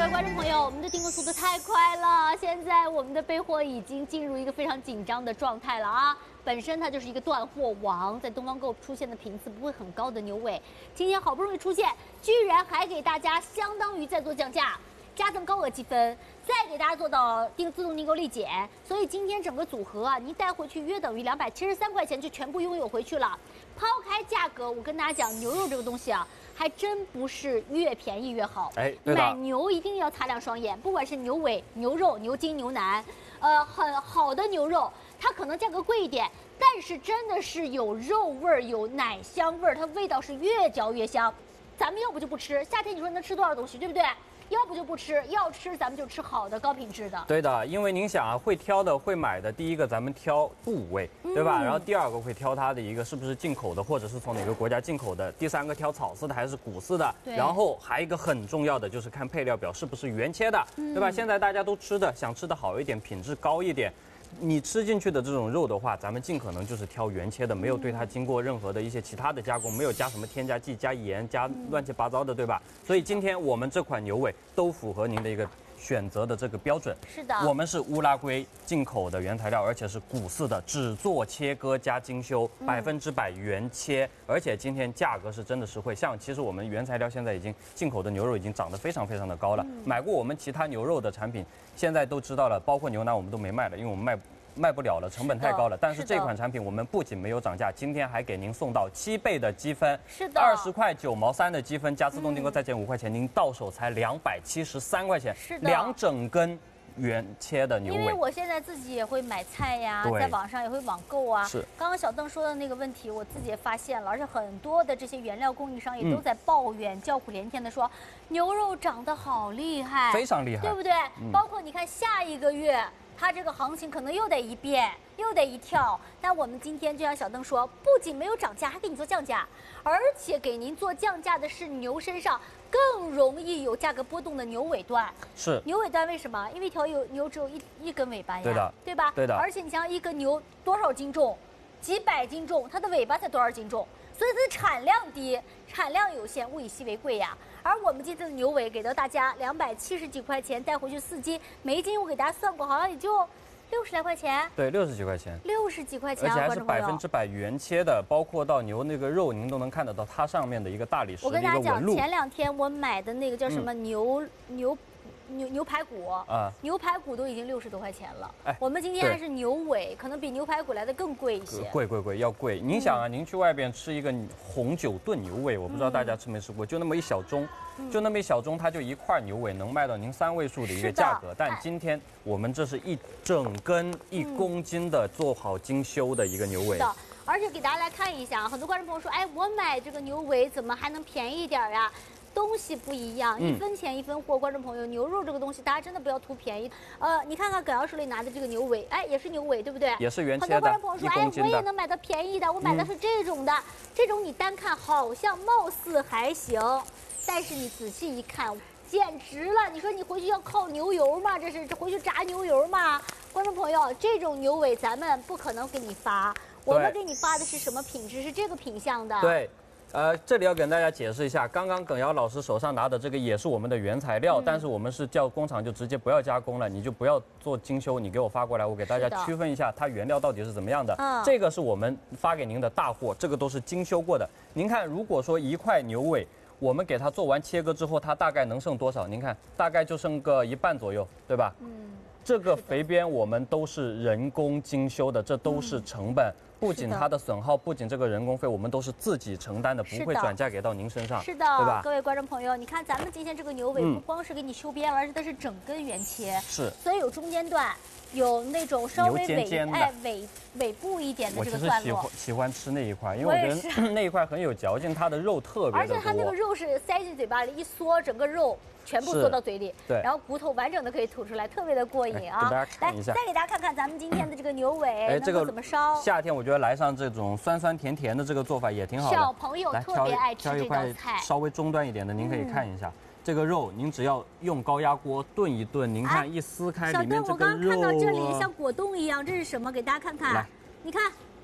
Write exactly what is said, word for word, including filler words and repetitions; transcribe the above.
位观众朋友，我们的订购速度太快了，现在我们的备货已经进入一个非常紧张的状态了啊！本身它就是一个断货王，在东方购出现的频次不会很高的牛尾，今天好不容易出现，居然还给大家相当于在做降价。 加赠高额积分，再给大家做到订自动订购立减，所以今天整个组合啊，您带回去约等于两百七十三块钱就全部拥有回去了。抛开价格，我跟大家讲，牛肉这个东西啊，还真不是越便宜越好。 哎，对的。 买牛一定要擦亮双眼，不管是牛尾、牛肉、牛筋、牛腩，呃，很好的牛肉，它可能价格贵一点，但是真的是有肉味儿、有奶香味儿，它味道是越嚼越香。咱们要不就不吃，夏天你说能吃多少东西，对不对？ 要不就不吃，要吃咱们就吃好的、高品质的。 对的，因为您想啊，会挑的、会买的，第一个咱们挑部位，对吧？嗯、然后第二个会挑它的一个是不是进口的，或者是从哪个国家进口的。第三个挑草饲的还是谷饲的。然后还有一个很重要的就是看配料表是不是原切的，嗯、对吧？现在大家都吃的，想吃的好一点，品质高一点。 你吃进去的这种肉的话，咱们尽可能就是挑原切的，没有对它经过任何的一些其他的加工，没有加什么添加剂、加盐、加乱七八糟的，对吧？所以今天我们这款牛尾都符合您的一个选择的这个标准。 是的， 我们是乌拉圭进口的原材料，而且是谷饲的，只做切割加精修，百分之百原切，而且今天价格是真的实惠。像其实我们原材料现在已经进口的牛肉已经涨得非常非常的高了，嗯、买过我们其他牛肉的产品。 现在都知道了，包括牛腩我们都没卖了，因为我们卖卖不了了，成本太高了。但是这款产品我们不仅没有涨价，今天还给您送到七倍的积分， 是的， 二十块九毛三的积分加自动订购再减五块钱，您到手才两百七十三块钱， 是的， 两整根。 原切的牛尾， 因为我现在自己也会买菜呀，在网上也会网购啊。 是。 刚刚小邓说的那个问题，我自己也发现了，而且很多的这些原料供应商也都在抱怨，嗯、叫苦连天的说，牛肉涨得好厉害， 非常厉害， 对不对？嗯、包括你看下一个月。 它这个行情可能又得一变，又得一跳。但我们今天就像小邓说，不仅没有涨价，还给你做降价，而且给您做降价的是牛身上更容易有价格波动的牛尾段。 是牛尾段为什么？因为一条有牛只有一一根尾巴呀， 对的， 对吧？ 对的。 而且你想想，一个牛多少斤重？几百斤重，它的尾巴才多少斤重？ 所以它的产量低，产量有限，物以稀为贵呀。而我们今天的牛尾给到大家两百七十几块钱，带回去四斤，每一斤我给大家算过，好像也就六十来块钱。对， 六十几块钱。 六十几块钱、啊， 而且还是百分之百原切的，包括到牛那个肉，您都能看得到它上面的一个大理石的一个纹路。 我跟大家讲，前两天我买的那个叫什么牛、嗯、牛。 牛牛排骨啊，牛排骨都已经六十多块钱了。哎，我们今天还是牛尾，可能比牛排骨来的更贵一些。 贵贵贵，要贵。您想啊，嗯、您去外边吃一个红酒炖牛尾，我不知道大家吃没吃过，就那么一小盅，嗯、就那么一小盅，它就一块牛尾能卖到您三位数的一个价格。但今天我们这是一整根一公斤的做好精修的一个牛尾。 是的，而且给大家来看一下，很多观众朋友说，哎，我买这个牛尾怎么还能便宜一点呀？ 东西不一样，一分钱一分货。观众朋友，牛肉这个东西，大家真的不要图便宜。呃，你看看耿瑶手里拿的这个牛尾，哎，也是牛尾，对不对？ 也是原切的。 很多观众朋友说，哎，我也能买到便宜的，我买的是这种的。嗯、这种你单看好像貌似还行，但是你仔细一看，简直了！你说你回去要靠牛油吗？这是这回去炸牛油吗？观众朋友，这种牛尾咱们不可能给你发，我们给你发的是什么品质？是这个品相的。 对。 呃，这里要跟大家解释一下，刚刚耿瑶老师手上拿的这个也是我们的原材料，嗯、但是我们是叫工厂就直接不要加工了，你就不要做精修，你给我发过来，我给大家区分一下它原料到底是怎么样的。嗯、这个是我们发给您的大货，这个都是精修过的。您看，如果说一块牛尾，我们给它做完切割之后，它大概能剩多少？您看，大概就剩个一半左右，对吧？嗯。这个肥边我们都是人工精修的，这都是成本。嗯 不仅它的损耗，不仅这个人工费，我们都是自己承担的，不会转嫁给到您身上。 是的，对吧？各位观众朋友，你看咱们今天这个牛尾不光是给你修边了，而且它是整根原切， 是， 所以有中间段，有那种稍微尾哎尾尾部一点的这个段落。 我其实喜欢喜欢吃那一块，因为我觉得那一块很有嚼劲，它的肉特别的多。 而且它那个肉是塞进嘴巴里一嗦，整个肉。 全部缩到嘴里， 对， 然后骨头完整的可以吐出来，特别的过瘾啊！ 来，再给大家看看咱们今天的这个牛尾，哎，这个怎么烧？ 夏天我觉得来上这种酸酸甜甜的这个做法也挺好的。 小朋友特别爱吃这道菜， 稍微中端一点的，您可以看一下。这个肉，您只要用高压锅炖一炖，您看一撕开里面这个肉， 小邓，我刚刚看到这里像果冻一样，这是什么？给大家看看，你看